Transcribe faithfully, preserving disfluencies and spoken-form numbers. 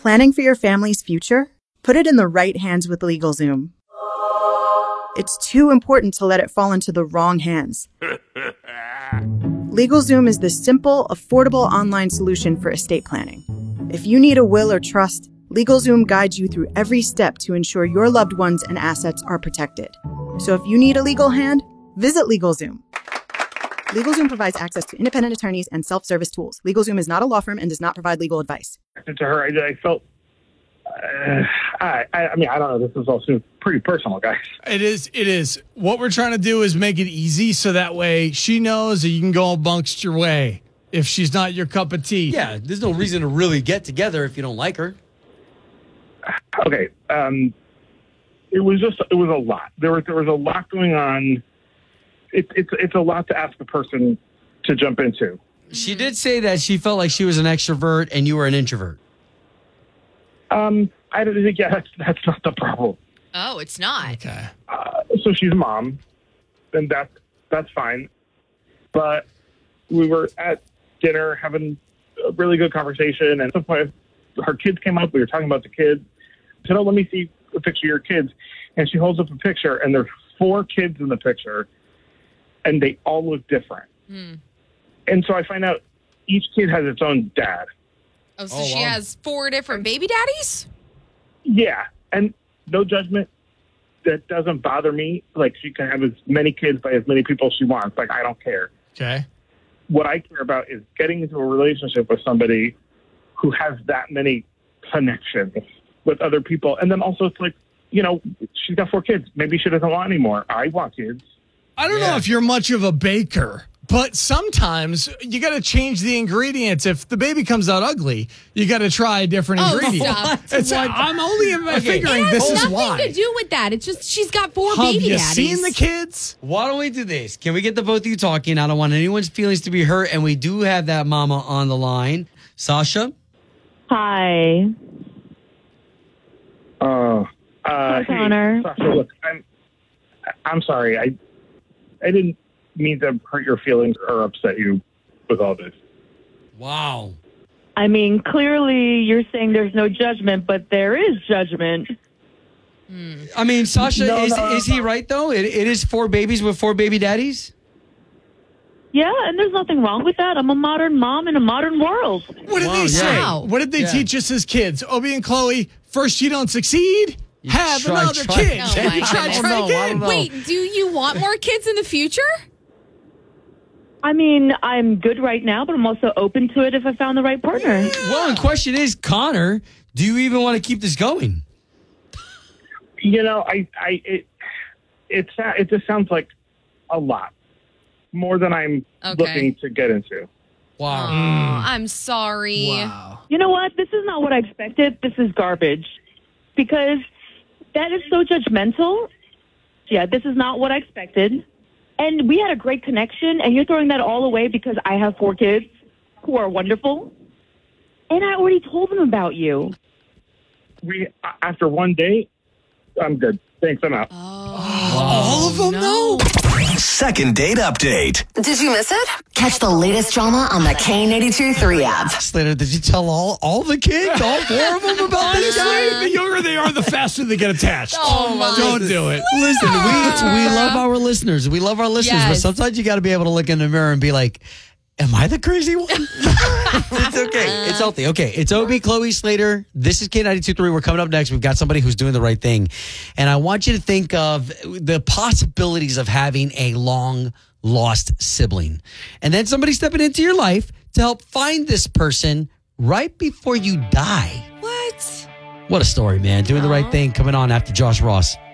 Planning for your family's future? Put it in the right hands with LegalZoom. It's too important to let it fall into the wrong hands. LegalZoom is the simple, affordable online solution for estate planning. If you need a will or trust, LegalZoom guides you through every step to ensure your loved ones and assets are protected. So if you need a legal hand, visit LegalZoom. LegalZoom provides access to independent attorneys and self-service tools. LegalZoom is not a law firm and does not provide legal advice. To her, I, I felt, uh, I, I mean, I don't know. This is also pretty personal, guys. It is. It is. What we're trying to do is make it easy so that way she knows that you can go amongst your way if she's not your cup of tea. Yeah, there's no reason to really get together if you don't like her. Okay. Um, it was just, it was a lot. There was, there was a lot going on. It, it's, it's a lot to ask a person to jump into. She did say that she felt like she was an extrovert and you were an introvert. Um, I don't think, yeah, that's, that's not the problem. Oh, it's not. Okay. Uh, so she's a mom, and that's, that's fine. But we were at dinner having a really good conversation, and at some point her kids came up. We were talking about the kids. I said, oh, let me see a picture of your kids. And she holds up a picture, and there's four kids in the picture, and they all look different. Hmm. And so I find out each kid has its own dad. Oh, so Oh, she wow. has four different baby daddies? Yeah, and no judgment. That doesn't bother me. Like, she can have as many kids by as many people she wants. Like, I don't care. Okay. What I care about is getting into a relationship with somebody who has that many connections with other people. And then also it's like, you know, she's got four kids. Maybe she doesn't want any more. I want kids. I don't Yeah. know if you're much of a baker, but sometimes you got to change the ingredients. If the baby comes out ugly, you got to try different Oh, ingredients. stop. It's, I'm only Okay. figuring It this has is nothing why. to do with that. It's just she's got four Have baby you daddies. seen the kids? Why don't we do this? Can we get the both of you talking? I don't want anyone's feelings to be hurt, and we do have that mama on the line. Sasha? Hi. Uh, uh, Hi, hey, Connor. Sasha, look, I'm, I'm sorry. I, I didn't mean to hurt your feelings or upset you with all this. Wow. I mean, clearly you're saying there's no judgment, but there is judgment. I mean, Sasha, No, is, no, is he right, though? It, it is four babies with four baby daddies? Yeah, and there's nothing wrong with that. I'm a modern mom in a modern world. What did Wow, they yeah. say? Wow. What did they Yeah. teach us as kids? Obie and Chloe, first you don't succeed, You have try- another try- kid. Oh, my You try, goodness. try I don't know, I again. don't know. Wait, do you want more kids in the future? I mean, I'm good right now, but I'm also open to it if I found the right partner. Well, the question is, Connor, do you even want to keep this going? You know, I, I, it, it, it just sounds like a lot more than I'm Okay. looking to get into. Wow. Oh, I'm sorry. Wow. You know what? This is not what I expected. This is garbage. Because that is so judgmental. Yeah, this is not what I expected. And we had a great connection, and you're throwing that all away because I have four kids who are wonderful. And I already told them about you. We, after one date, I'm good. Thanks, I'm out. All of them, no. though? Second date update. Did you miss it? Catch the latest drama on the K ninety-two three app. Slater, did you tell all, all the kids, all four of them about this guy? Honestly, the younger they are, the faster they get attached. Oh, my. Don't do it. Listen, we we love our listeners. We love our listeners, but Yes. sometimes you got to be able to look in the mirror and be like, am I the crazy one? It's okay. It's healthy. Okay. It's Obie, Chloe, Slater. This is K ninety-two point three. We're coming up next. We've got somebody who's doing the right thing. And I want you to think of the possibilities of having a long lost sibling. And then somebody stepping into your life to help find this person right before you die. What? What a story, man. Doing the right thing coming on after Josh Ross.